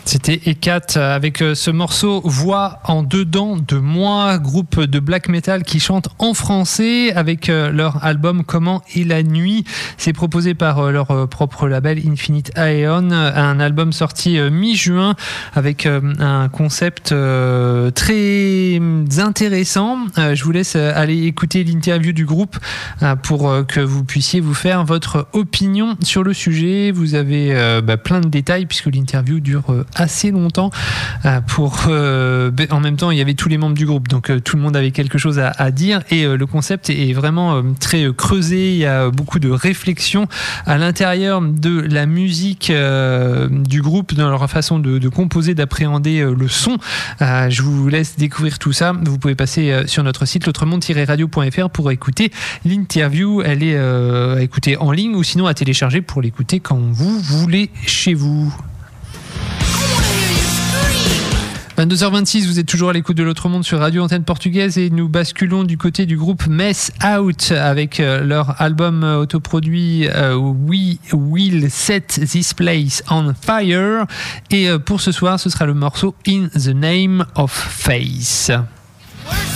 C'était Ekat avec ce morceau Voix en dedans de moi, groupe de black metal qui chante en français avec leur album Comment est la nuit. C'est proposé par leur propre label Infinite Aeon, un album sorti mi-juin avec un concept très intéressant. Je vous laisse aller écouter l'interview du groupe pour que vous puissiez vous faire votre opinion sur le sujet. Vous avez plein de détails puisque l'interview dure assez longtemps. En même temps, il y avait tous les membres du groupe, donc tout le monde avait quelque chose à dire et le concept est vraiment très creusé. Il y a beaucoup de réflexion à l'intérieur de la musique du groupe, dans leur façon de composer, d'appréhender le son. Je vous laisse découvrir tout ça. Vous pouvez passer sur notre site l'autre-monde-radio.fr pour écouter l'interview. Elle est à écouter en ligne ou sinon à télécharger pour l'écouter quand vous voulez chez vous. 22h26, vous êtes toujours à l'écoute de l'autre monde sur Radio Antenne Portugaise et nous basculons du côté du groupe Mess Out avec leur album autoproduit We Will Set This Place on Fire. Et pour ce soir, ce sera le morceau In the Name of Faith.